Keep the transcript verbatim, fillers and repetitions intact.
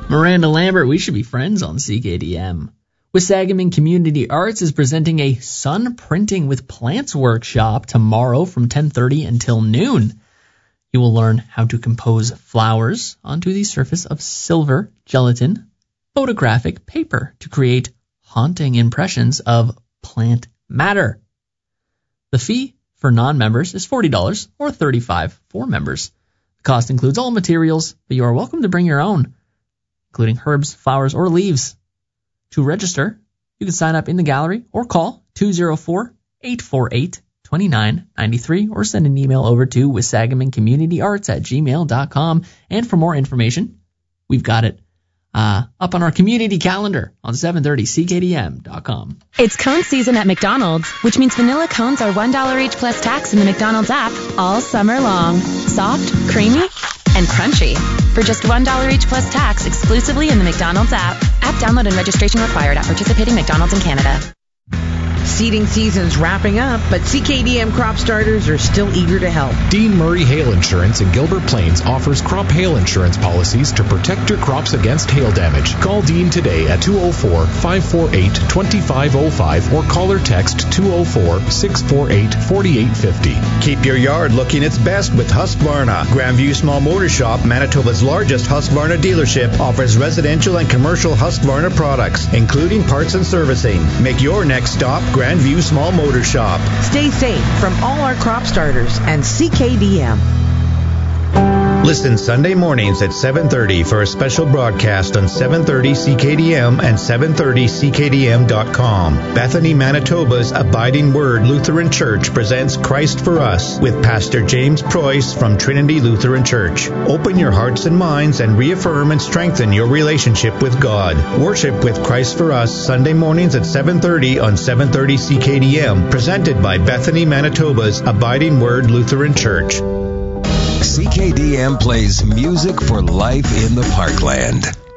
Miranda Lambert, we should be friends on C K D M. Wissahickon Community Arts is presenting a Sun Printing with Plants workshop tomorrow from ten thirty until noon. You will learn how to compose flowers onto the surface of silver gelatin photographic paper to create haunting impressions of plant matter. The fee for non-members is forty dollars or thirty-five dollars for members. The cost includes all materials, but you are welcome to bring your own, including herbs, flowers, or leaves. To register, you can sign up in the gallery or call two oh four, eight four eight, two nine nine three or send an email over to wissahickon community arts at gmail dot com. And for more information, we've got it uh, up on our community calendar on seven thirty C K D M dot com. It's cone season at McDonald's, which means vanilla cones are one dollar each plus tax in the McDonald's app all summer long. Soft, creamy, and crunchy. For just one dollar each plus tax exclusively in the McDonald's app. App download and registration required at participating McDonald's in Canada. Seeding season's wrapping up, but C K D M crop starters are still eager to help. Dean Murray Hail Insurance in Gilbert Plains offers crop hail insurance policies to protect your crops against hail damage. Call Dean today at two oh four, five four eight, two five oh five or call or text two oh four, six four eight, four eight five oh. Keep your yard looking its best with Husqvarna. Grandview Small Motor Shop, Manitoba's largest Husqvarna dealership, offers residential and commercial Husqvarna products, including parts and servicing. Make your next stop Grandview Small Motor Shop. Stay safe from all our crop starters and C K D M. Listen Sunday mornings at seven thirty for a special broadcast on seven thirty C K D M and seven thirty C K D M dot com. Bethany, Manitoba's Abiding Word Lutheran Church presents Christ for Us with Pastor James Preuss from Trinity Lutheran Church. Open your hearts and minds and reaffirm and strengthen your relationship with God. Worship with Christ for Us Sunday mornings at seven thirty on seven thirty C K D M, presented by Bethany, Manitoba's Abiding Word Lutheran Church. C K D M plays music for life in the Parkland.